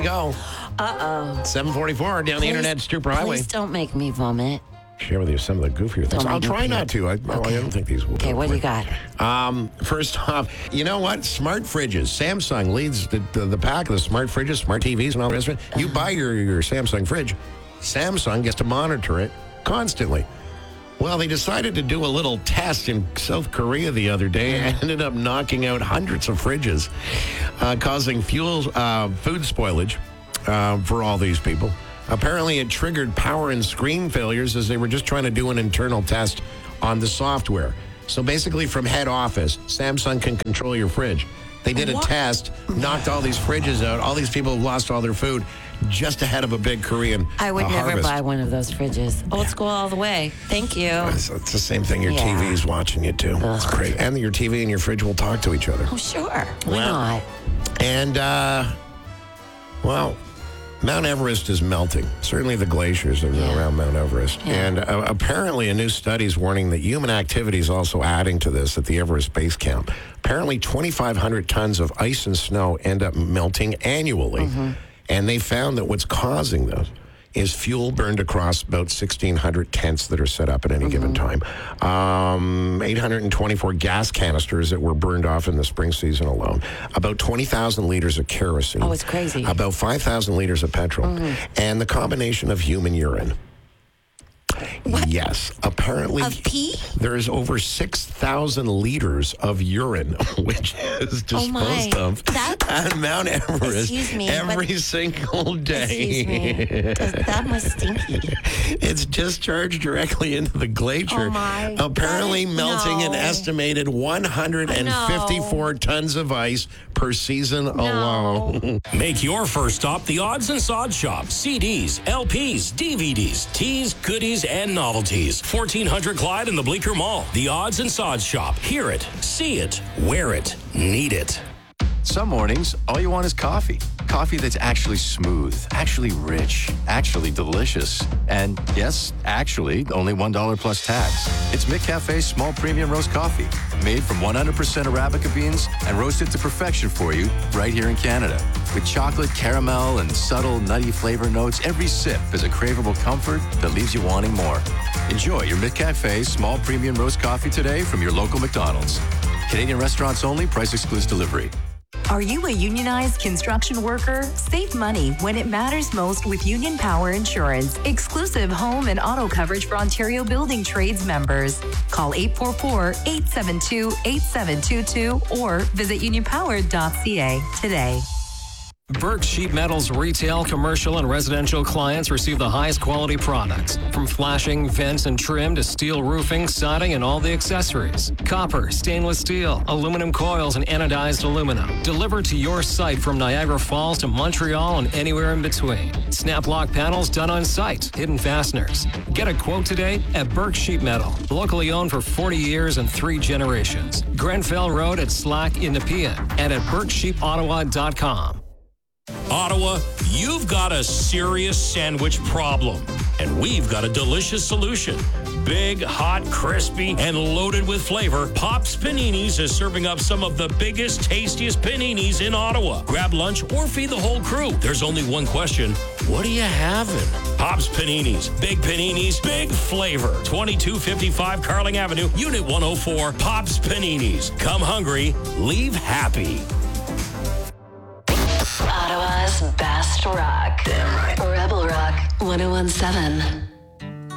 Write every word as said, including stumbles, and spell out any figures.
we go. Uh-oh. seven forty-four down the internet super highway. Please don't make me vomit. Share with you some of the goofier things. Don't I'll make me try puke. not to. I, well, I Okay. don't think these will. Okay, what do you got? Um, first off, you know what? Smart fridges. Samsung leads the, the, the pack of the smart fridges, smart T Vs, and all the rest of it. You buy your, your Samsung fridge, Samsung gets to monitor it constantly. Well, they decided to do a little test in South Korea the other day and ended up knocking out hundreds of fridges, uh, causing fuel, uh, food spoilage uh, for all these people. Apparently, it triggered power and screen failures as they were just trying to do an internal test on the software. So basically, from head office, Samsung can control your fridge. They did a What? test, knocked all these fridges out. All these people have lost all their food just ahead of a big Korean I would uh, never harvest. buy one of those fridges. Old school all the way. Thank you. It's, it's the same thing. Your Yeah. T V's watching you, too. It's Ugh. great. And your T V and your fridge will talk to each other. Oh, sure. Why Well, not? And, uh, well, Mount Everest is melting. Certainly the glaciers are Yeah. around Mount Everest. Yeah. And uh, apparently a new study is warning that human activity is also adding to this at the Everest Base Camp. Apparently twenty-five hundred tons of ice and snow end up melting annually. Mm-hmm. And they found that what's causing this is fuel burned across about sixteen hundred tents that are set up at any given time. Um, eight hundred twenty-four gas canisters that were burned off in the spring season alone. About twenty thousand liters of kerosene. Oh, it's crazy. About five thousand liters of petrol. And the combination of human urine. Yes. Apparently, Of pee? there is over six thousand liters of urine, which is Oh, my. disposed of That- at Mount Everest Excuse me, every but- single day. Excuse me. That must stinky. It's discharged directly into the glacier. Oh, my. Apparently That is- melting an no. estimated one hundred fifty-four tons of ice per season alone. Make your first stop the Odds and Sods Shop. C Ds, L Ps, D V Ds, teas, goodies, and novelties. fourteen hundred Clyde in the Bleecker Mall. The Odds and Sods Shop. Hear it, see it, wear it, need it. Some mornings, all you want is coffee. Coffee that's actually smooth, actually rich, actually delicious. And yes, actually, only one dollar plus tax. It's McCafe's small premium roast coffee, made from one hundred percent Arabica beans and roasted to perfection for you right here in Canada. With chocolate, caramel, and subtle nutty flavor notes, every sip is a craveable comfort that leaves you wanting more. Enjoy your McCafe small premium roast coffee today from your local McDonald's. Canadian restaurants only, price excludes delivery. Are you a unionized construction worker? Save money when it matters most with Union Power Insurance. Exclusive home and auto coverage for Ontario Building Trades members. Call eight four four, eight seven two, eight seven two two or visit union power dot c a today. Burke Sheet Metal's retail, commercial, and residential clients receive the highest quality products. From flashing, vents, and trim to steel roofing, siding, and all the accessories. Copper, stainless steel, aluminum coils, and anodized aluminum. Delivered to your site from Niagara Falls to Montreal and anywhere in between. Snap lock panels done on site. Hidden fasteners. Get a quote today at Burke Sheet Metal. Locally owned for forty years and three generations. Grenfell Road at Slack in Nepean and at burke sheep ottawa dot com. Ottawa, you've got a serious sandwich problem, and we've got a delicious solution. Big, hot, crispy, and loaded with flavor, Pop's Paninis is serving up some of the biggest, tastiest paninis in Ottawa. Grab lunch or feed the whole crew. There's only one question. What are you having? Pop's Paninis. Big paninis, big flavor. twenty-two fifty-five Carling Avenue, Unit one oh four. Pop's Paninis. Come hungry, leave happy. Ottawa's best rock. Damn right. Rebel Rock ten seventeen.